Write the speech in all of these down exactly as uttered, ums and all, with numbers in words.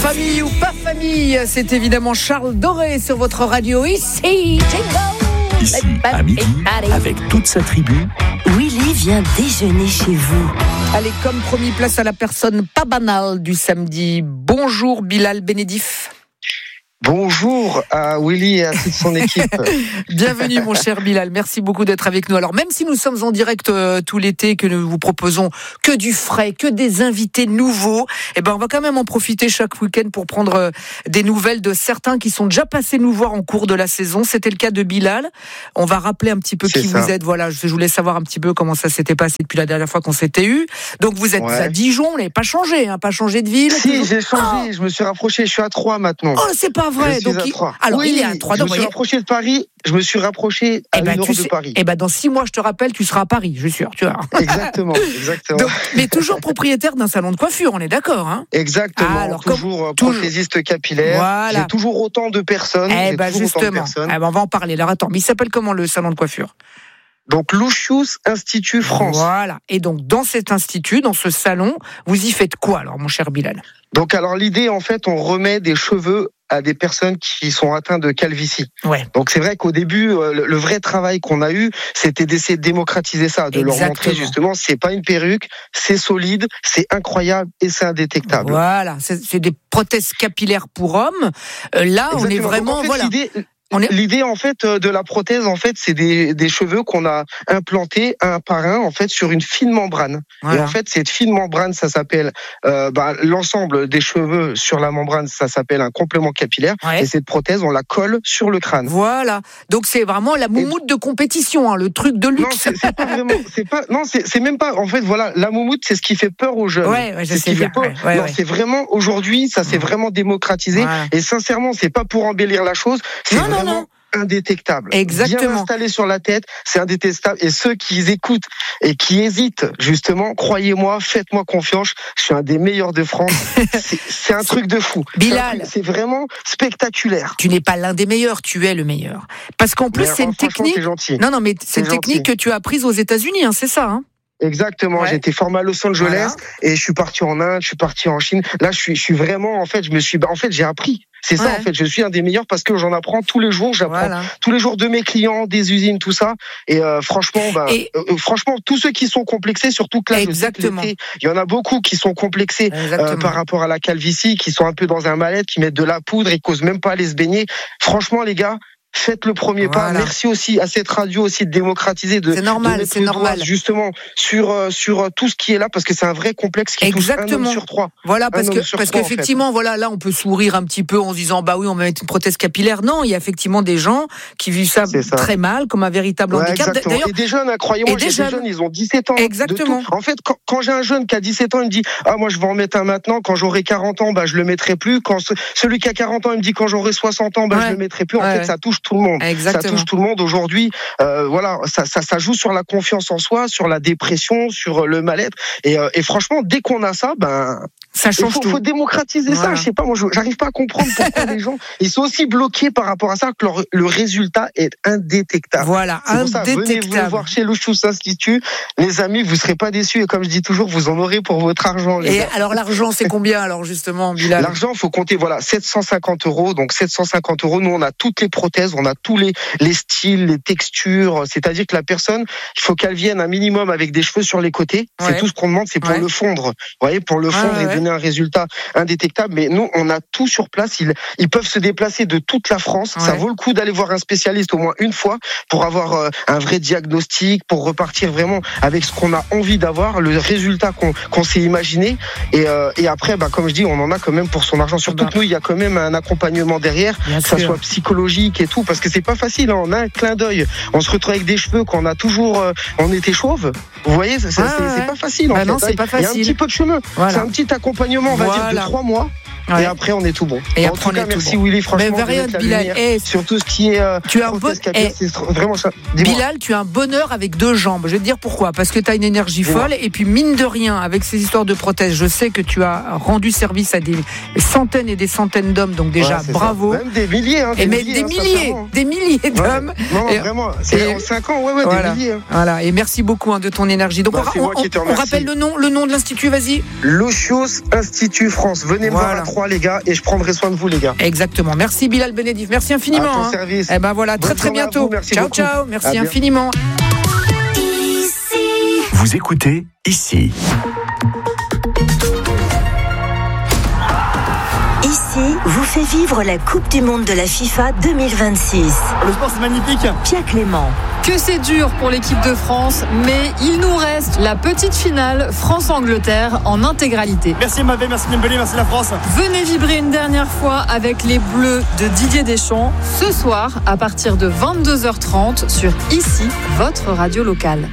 Famille ou pas famille, c'est évidemment Charles Doré sur votre radio ici. Ici, à midi, avec toute sa tribu, Willy vient déjeuner chez vous. Allez, comme promis, place à la personne pas banale du samedi. Bonjour Bilal Benedif. Bonjour à Willy et à toute son équipe. Bienvenue mon cher Bilal, merci beaucoup d'être avec nous. Alors même si nous sommes en direct euh, tout l'été, que nous vous proposons que du frais, que des invités nouveaux, eh ben on va quand même en profiter chaque week-end pour prendre euh, des nouvelles de certains qui sont déjà passés nous voir en cours de la saison. C'était le cas de Bilal. On va rappeler un petit peu C'est qui ça. vous êtes. Voilà, je voulais savoir un petit peu comment ça s'était passé depuis la dernière fois qu'on s'était eu. Donc vous êtes Ouais. à Dijon, vous n'avez pas changé, hein, pas changé de ville. Si, toujours- j'ai changé, je me suis rapproché, je suis à Troyes maintenant. Oh, c'est pas vrai. je suis Donc à il... Troyes. alors oui, il est à Troyes. je donc, me suis voyez- rapproché de Paris, je me suis rapproché à Eh ben, une heure tu de sais- Paris. eh ben, dans six mois, je te rappelle, tu seras à Paris, je suis sûr, tu vois. Exactement, exactement. Donc, mais toujours propriétaire d'un salon de coiffure, on est d'accord, hein? Exactement, Ah, alors, comme- toujours euh, toujours- prothésiste capillaire. Voilà. J'ai toujours autant de personnes. Eh j'ai ben, toujours autant de justement. personnes. Eh ben, on va en parler. Alors, attends, mais il s'appelle comment le salon de coiffure? Donc, Lucius Institut France. Voilà. Et donc, dans cet institut, dans ce salon, vous y faites quoi, alors, mon cher Bilal? Donc, alors, l'idée, en fait, on remet des cheveux à des personnes qui sont atteintes de calvitie. Ouais. Donc c'est vrai qu'au début, euh, le, le vrai travail qu'on a eu, c'était d'essayer de démocratiser ça, de leur Exactement. montrer justement, c'est pas une perruque, c'est solide, c'est incroyable et c'est indétectable. Voilà. C'est, c'est des prothèses capillaires pour hommes. Euh, là, on est Exactement. vraiment, Donc, en fait, voilà. l'idée, On est- l'idée en fait euh, de la prothèse, en fait, c'est des, des cheveux qu'on a implantés un par un en fait sur une fine membrane. Voilà. Et en fait, cette fine membrane, ça s'appelle euh, bah, l'ensemble des cheveux sur la membrane, ça s'appelle un complément capillaire. Ouais. Et cette prothèse, on la colle sur le crâne. Voilà. Donc, c'est vraiment la moumoute de compétition, hein, le truc de Non, luxe. c'est, c'est pas vraiment, c'est pas, non, c'est, c'est même pas, en fait, voilà, la moumoute, c'est ce qui fait peur aux jeunes. Ouais, ouais, je c'est ce sais qui bien. fait peur. Ouais, ouais, non, ouais. c'est vraiment, aujourd'hui, ça s'est Mmh. vraiment démocratisé. Voilà. Et sincèrement, c'est pas pour embellir la chose, c'est Non, non, vraiment non. indétectable. Exactement. Bien installé sur la tête, c'est indétectable. Et ceux qui écoutent et qui hésitent, justement, croyez-moi, faites-moi confiance, je suis un des meilleurs de France. c'est, c'est un truc de fou. Bilal. C'est, un truc- c'est vraiment spectaculaire. Tu n'es pas l'un des meilleurs, tu es le meilleur. Parce qu'en plus, Mais, c'est oh, une franchement, technique. c'est gentil. Non, non, mais c'est C'est une technique gentil. que tu as apprise aux États-Unis, hein, c'est ça, hein? Exactement, Ouais. j'ai été formé à Los Angeles Voilà. et je suis parti en Inde, je suis parti en Chine. Là, je suis, je suis vraiment, en fait, je me suis, en fait, j'ai appris. C'est ça, Ouais. en fait, je suis un des meilleurs parce que j'en apprends tous les jours. J'apprends Voilà. tous les jours de mes clients, des usines, tout ça. Et euh, franchement, bah, Et- euh, franchement, tous ceux qui sont complexés, surtout que là, je sais que Exactement. l'été, il y en a beaucoup qui sont complexés euh, Exactement. par rapport à la calvitie, qui sont un peu dans un mal-être, qui mettent de la poudre, ils causent même pas aller se baigner. Franchement, les gars. Faites le premier pas. Voilà. Merci aussi à cette radio aussi de démocratiser, de, C'est normal, de mettre c'est le normal. doigt justement sur euh, sur euh, tout ce qui est là parce que c'est un vrai complexe qui touche un Exactement. homme sur trois. Voilà, parce Un que homme sur parce trois, en qu'effectivement, voilà, là, on peut sourire un petit peu en se disant, bah oui, on va mettre une prothèse capillaire. Non, il y a effectivement des gens qui vivent ça, C'est ça. très mal, comme un véritable Ouais, handicap. exactement. D'ailleurs, Et des jeunes, hein, croyez-moi, et des j'ai jeunes. des jeunes, ils ont dix-sept ans. de Exactement. tout. En fait, quand, quand j'ai un jeune qui a dix-sept ans, il me dit ah moi je vais en mettre un maintenant. Quand j'aurai quarante ans, bah je le mettrai plus. Quand ce- celui qui a quarante ans, il me dit quand j'aurai soixante ans, bah Ouais. je le mettrai plus. En Ouais, fait, ouais. ça touche tout le monde. Ça exactement. touche tout le monde aujourd'hui. Euh, voilà, ça, ça, ça joue sur la confiance en soi, sur la dépression, sur le mal-être. Et, euh, et franchement, dès qu'on a ça, ben Ça il change faut, tout. faut démocratiser Voilà. ça. Je sais pas, moi, je- j'arrive pas à comprendre pourquoi les gens ils sont aussi bloqués par rapport à ça que leur- le résultat est indétectable. Voilà, C'est pour ça, venez vous indétectable. voir chez Lucius Institut. Les amis, vous serez pas déçus et comme je dis toujours, vous en aurez pour votre argent. Les Et gars. alors, l'argent, c'est combien, alors, justement, Bilal? L'argent, faut compter, voilà, sept cent cinquante euros. Donc, sept cent cinquante euros. Nous, on a toutes les prothèses, on a tous les, les styles, les textures. C'est-à-dire que la personne, il faut qu'elle vienne un minimum avec des cheveux sur les côtés. Ouais. C'est tout ce qu'on demande, c'est pour Ouais. le fondre. Vous voyez, pour le Ouais, fondre ouais, et ouais. donner un résultat indétectable. Mais nous, on a tout sur place. Ils, ils peuvent se déplacer de toute la France. Ça Ouais. vaut le coup d'aller voir un spécialiste au moins une fois pour avoir euh, un vrai diagnostic, pour repartir vraiment avec ce qu'on a envie d'avoir, le résultat qu'on, qu'on s'est imaginé. Et, euh, et après, bah, comme je dis, on en a quand même pour son argent. Surtout Bah. que nous, il y a quand même un accompagnement derrière, Bien que ça sûr. soit psychologique et tout, parce que c'est pas facile. Hein. On a un clin d'œil. On se retrouve avec des cheveux qu'on a toujours. Euh, on était chauve. Vous voyez, c'est, c'est, Ouais, c'est ouais. pas facile. En Bah fait. non, c'est pas Il y a un facile. petit peu de chemin. Voilà. C'est un petit accompagnement, on va Voilà. dire, de trois mois. Ouais. Et après, on est tout bon. Et en après, tout on cas, est tout merci bon. Willy, franchement. Mais de rien, mettre la Bilal. lumière Eh, sur tout ce qui est euh, tu as un prothèse bon- capillaire, eh, c'est vraiment ça. Dis-moi. Bilal, tu as un bonheur avec deux jambes. Je vais te dire pourquoi. Parce que tu as une énergie Dis-moi. folle. Et puis, mine de rien, avec ces histoires de prothèses, je sais que tu as rendu service à des centaines et des centaines d'hommes. Donc, déjà, Ouais, c'est bravo. ça. Même des milliers. Hein, Et mais milliers, des hein, milliers, sincèrement. des milliers Ouais. d'hommes. Non, Et- vraiment. C'est et- en cinq ans, ouais, ouais, Voilà. des milliers. Hein. Voilà. Et merci beaucoup hein, de ton énergie. Donc, Bah, on, c'est moi on- qui te on remercie. rappelle le nom, le nom de l'institut, vas-y. Lucius Institut France. Venez me Voilà. voir à Troyes. crois, les gars, et je prendrai soin de vous, les gars. Exactement. Merci Bilal Benedif. Merci infiniment. À ton hein. service. Eh ben voilà, très Bonne très journée à bientôt. vous, merci ciao beaucoup. ciao. Merci À infiniment. Vous écoutez ici. Ici vous fait vivre la Coupe du Monde de la FIFA deux mille vingt-six. Le sport, c'est magnifique. Pierre Clément. Que c'est dur pour l'équipe de France, mais il nous reste la petite finale France-Angleterre en intégralité. Merci Mavé, merci Dembélé, merci la France. Venez vibrer une dernière fois avec les Bleus de Didier Deschamps ce soir à partir de vingt-deux heures trente sur Ici, votre radio locale.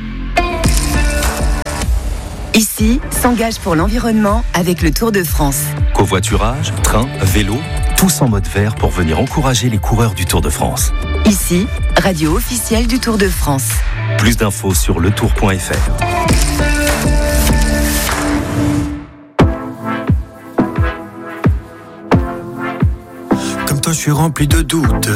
Ici s'engage pour l'environnement avec le Tour de France. Covoiturage, train, vélo, tous en mode vert pour venir encourager les coureurs du Tour de France. Ici, radio officielle du Tour de France. Plus d'infos sur le tour point f r. Comme toi, je suis rempli de doutes.